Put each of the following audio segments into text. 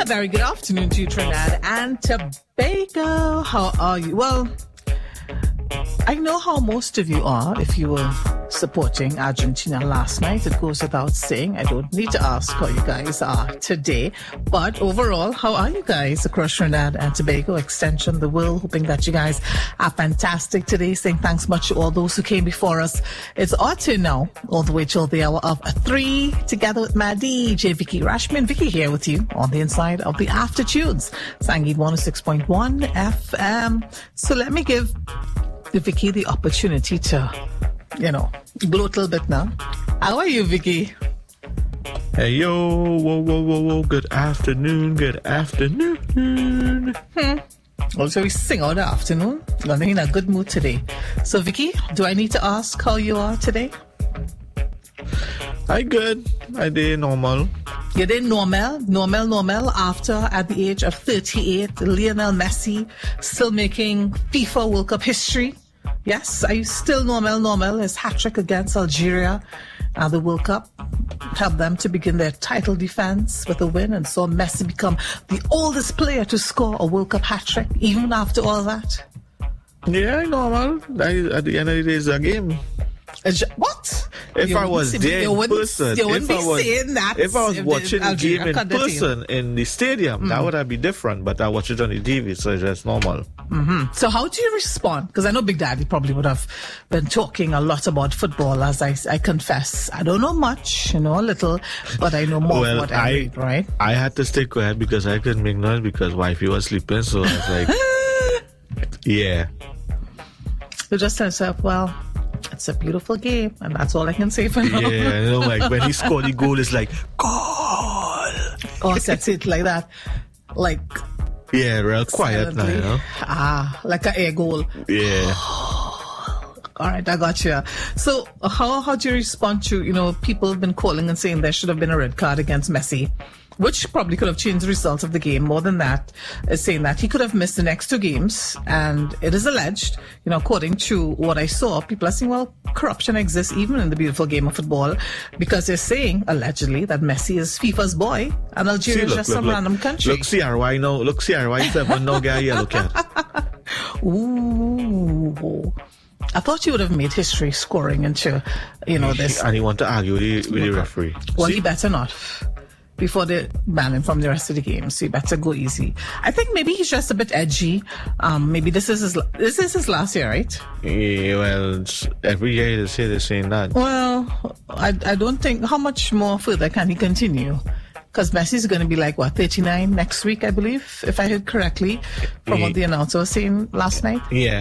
very good afternoon to you, Trinidad and Tobago. How are you? Well, I know how most of you are if you were supporting Argentina last night. It goes without saying. I don't need to ask how you guys are today. But overall, how are you guys across Trinidad and Tobago, extension, the world? Hoping that you guys are fantastic today. Saying thanks much to all those who came before us. It's our turn now, all the way till the hour of 3, together with my DJ, Vicky Rashman. Vicky here with you on the inside of the After Tunes, Sangeet 106.1 FM. So let me give Vicky the opportunity to, gloat a little bit now. How are you, Vicky? Hey, yo, whoa, good afternoon. Also, we sing all the afternoon. I'm in a good mood today. So, Vicky, do I need to ask how you are today? I good. I did normal. You did normal after, at the age of 38, Lionel Messi still making FIFA World Cup history. Yes, are you still normal? His hat-trick against Algeria at the World Cup helped them to begin their title defense with a win, and saw Messi become the oldest player to score a World Cup hat-trick, even after all that. Yeah, normal. At the end of the day, it's a game. What? If I was there in person, if I was watching the game in person in the stadium, that would have been different. But I watch it on the TV, so it's just normal. Mm-hmm. So how do you respond? Because I know Big Daddy probably would have been talking a lot about football, as I confess. I don't know much, a little, but I know more of what I read, right? I had to stay quiet because I couldn't make noise because wifey was sleeping, so I was like, yeah. You just tell yourself, well, it's a beautiful game, and that's all I can say for now. Yeah, like when he scored the goal, it's like, goal! Oh, that's it, like that. Like... Yeah, real quiet now, like an air goal. Yeah. All right, I got you. So how do you respond to, people have been calling and saying there should have been a red card against Messi, which probably could have changed the results of the game. More than that, is saying that he could have missed the next 2 games. And it is alleged, according to what I saw, people are saying, well, corruption exists even in the beautiful game of football, because they're saying, allegedly, that Messi is FIFA's boy and Algeria is just some random country. Look, CRY now. Look, CRY 7 no guy here, look at. Ooh. I thought you would have made history scoring into, this. And he want to argue with the referee. Well, he better not. Before they ban him from the rest of the game, so you better go easy. I think maybe he's just a bit edgy. Maybe this is his last year, right? Yeah, well, every year they say they're saying that. Well, I don't think, how much more further can he continue? Because Messi's going to be like, 39 next week, I believe, if I heard correctly, from what the announcer was saying last night. Yeah.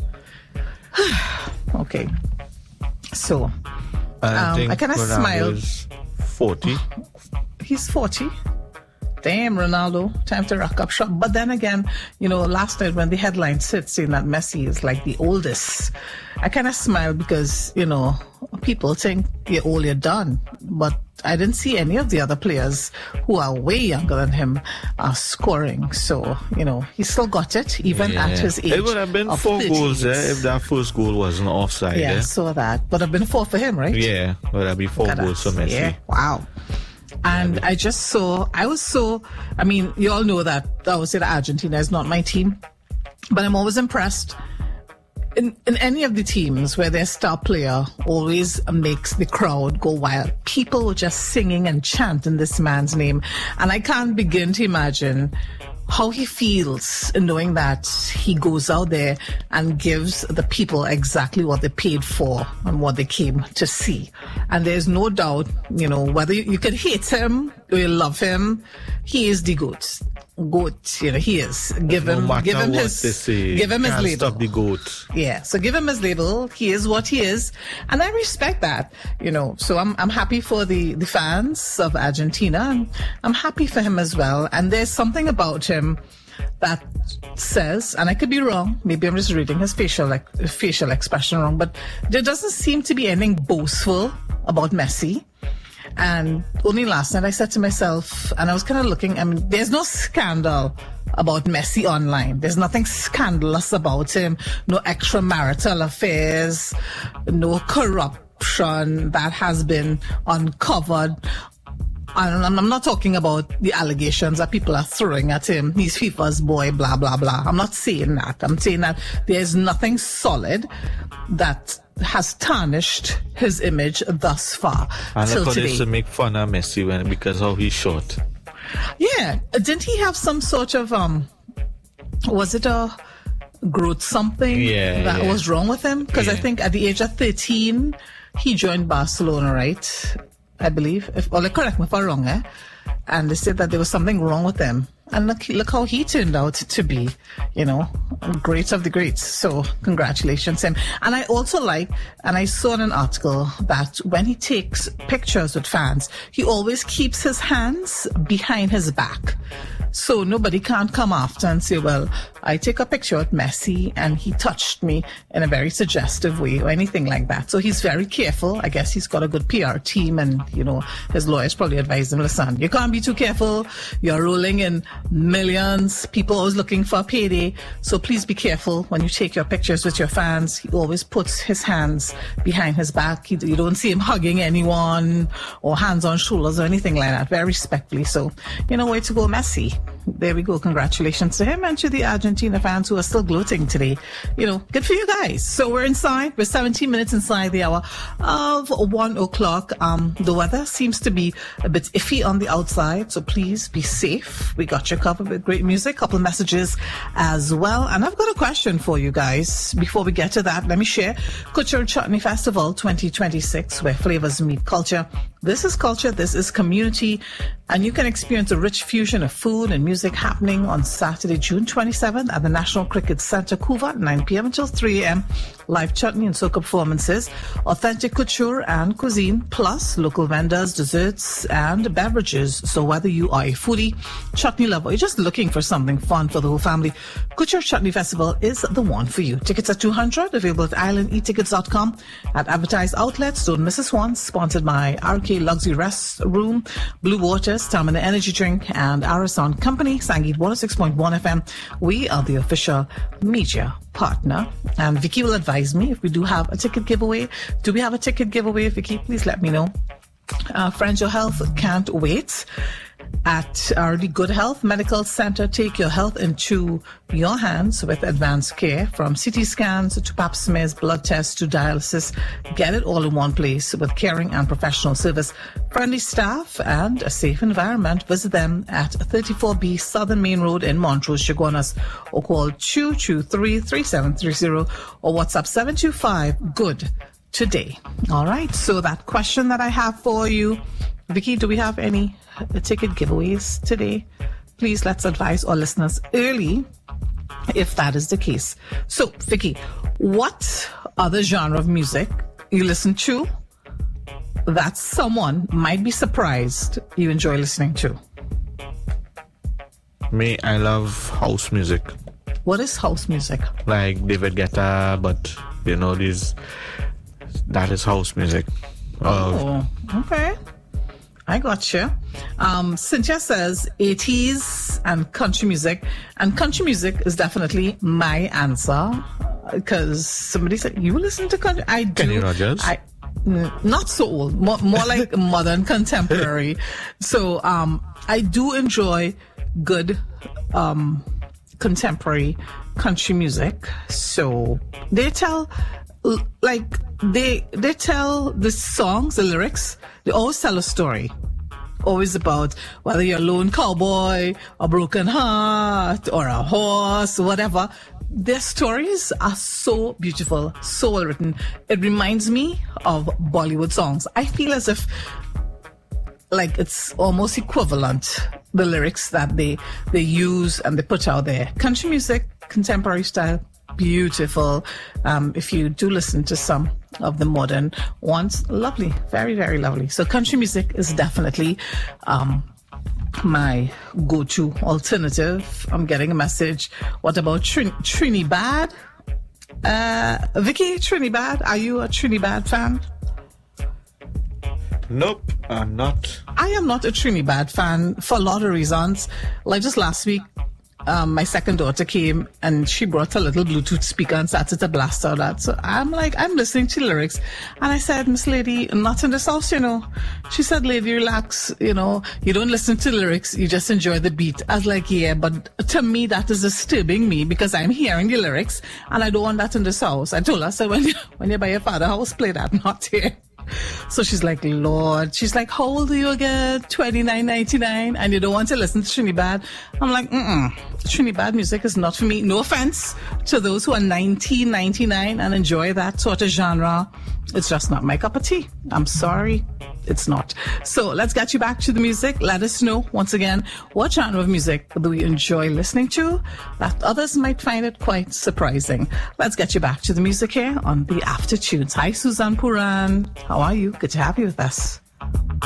Okay. So, I kind of smiled. 40. He's 40. Damn, Ronaldo, time to rock up shop. But then again, last night when the headlines hit saying that Messi is like the oldest, I kind of smiled because, people think you're old, you're done. But I didn't see any of the other players who are way younger than him scoring. So, he still got it, even at his age. It would have been 4 goals there if that first goal wasn't offside. Yeah, I saw that. But it would have been 4 for him, right? Yeah, it would have been 4 goals for Messi. Yeah, wow. And you all know that I would say that Argentina is not my team, but I'm always impressed in any of the teams where their star player always makes the crowd go wild. People were just singing and chanting this man's name. And I can't begin to imagine how he feels in knowing that he goes out there and gives the people exactly what they paid for and what they came to see. And there's no doubt, whether you could hate him or you love him, he is the GOAT. He is. Give him his label. Stop the GOAT. Yeah, so give him his label. He is what he is, and I respect that. So I'm happy for the fans of Argentina, and I'm happy for him as well. And there's something about him that says, and I could be wrong, maybe I'm just reading his facial expression wrong, but there doesn't seem to be anything boastful about Messi. And only last night I said to myself, and I was kind of looking, there's no scandal about Messi online. There's nothing scandalous about him. No extramarital affairs, no corruption that has been uncovered I'm not talking about the allegations that people are throwing at him. He's FIFA's boy, blah, blah, blah. I'm not saying that. I'm saying that there's nothing solid that has tarnished his image thus far. And look how they used to make fun of Messi because how he's short. Yeah. Didn't he have some sort of, was it a growth something that was wrong with him? Because I think at the age of 13, he joined Barcelona, right? I believe. Correct me if I'm wrong, And they said that there was something wrong with them. And look how he turned out to be, great of the greats. So congratulations him. And I also and I saw in an article that when he takes pictures with fans, he always keeps his hands behind his back. So nobody can't come after and say, well, I take a picture with Messi and he touched me in a very suggestive way or anything like that. So he's very careful. I guess he's got a good PR team and, his lawyers probably advised him, listen, you can't be too careful. You're rolling in millions. People always looking for a payday. So please be careful when you take your pictures with your fans. He always puts his hands behind his back. You don't see him hugging anyone or hands on shoulders or anything like that. Very respectfully. So, way to go, Messi. There we go. Congratulations to him and to the Argentina fans who are still gloating today. Good for you guys. So we're inside. We're 17 minutes inside the hour of 1 o'clock. The weather seems to be a bit iffy on the outside, so please be safe. We got you covered with great music, couple messages as well. And I've got a question for you guys. Before we get to that, let me share Couture Chutney Festival 2026, where flavors meet culture. This is culture, this is community, and you can experience a rich fusion of food and music happening on Saturday, June 27th at the National Cricket Center, Couva, 9 p.m. until 3 a.m. Live chutney and soca performances, authentic couture and cuisine, plus local vendors, desserts, and beverages. So whether you are a foodie, chutney lover, or you're just looking for something fun for the whole family, Couture Chutney Festival is the one for you. Tickets are $200, available at islandetickets.com, at advertised outlets. Don't miss this one. Sponsored by RK Luxury Restroom, Blue Waters, Stamina Energy Drink, and Arison Company, Sangeet 106.1 FM. We are the official media partner, and Vicky will advise me if we do have a ticket giveaway. Do we have a ticket giveaway, Vicky? Please let me know. Friends Your Health can't wait. At RD Good Health Medical Center, take your health into your hands with advanced care, from CT scans to pap smears, blood tests to dialysis. Get it all in one place with caring and professional service, friendly staff, and a safe environment. Visit them at 34B Southern Main Road in Montrose, Chaguanas, or call 223-3730 or WhatsApp 725-GOOD today. All right, so that question that I have for you, Vicky, do we have any ticket giveaways today? Please let's advise our listeners early if that is the case. So, Vicky, what other genre of music you listen to that someone might be surprised you enjoy listening to? Me, I love house music. What is house music? Like David Guetta, but that is house music. Oh, okay. I got you. Cynthia says 80s and country music. And country music is definitely my answer. Because somebody said, you listen to country? I do. Kenny Rogers? Not so old. More like modern contemporary. So I do enjoy good contemporary country music. So they tell... they tell the songs, the lyrics, they always tell a story. Always about whether you're a lone cowboy, a broken heart, or a horse, whatever. Their stories are so beautiful, so well written. It reminds me of Bollywood songs. I feel as if it's almost equivalent, the lyrics that they use and they put out there. Country music, contemporary style, beautiful. If you do listen to some of the modern ones, lovely, very, very lovely. So country music is definitely my go-to alternative. I'm getting a message. What about Trinidad? Vicky, Trinidad, are you a Trinidad fan? Nope, I'm not. I am not a Trinidad fan for a lot of reasons. Like just last week, my second daughter came and she brought a little Bluetooth speaker and started to blast out that. So I'm like, I'm listening to lyrics. And I said, Miss Lady, not in this house, you know. She said, lady, relax, you know, you don't listen to lyrics, you just enjoy the beat. I was like, yeah, but to me, that is disturbing me because I'm hearing the lyrics and I don't want that in this house. I told her, I said, when you buy your father's house, play that, not here. So she's like, Lord. She's like, how old are you again? $29.99, and you don't want to listen to Trinidad? I'm like, Trinidad music is not for me. No offense to those who are $19.99 and enjoy that sort of genre. It's just not my cup of tea. I'm sorry. It's not. So let's get you back to the music. Let us know, once again, what genre of music do you enjoy listening to that others might find it quite surprising. Let's get you back to the music here on the After Tunes. Hi, Suzanne Puran. How are you? Good to have you with us.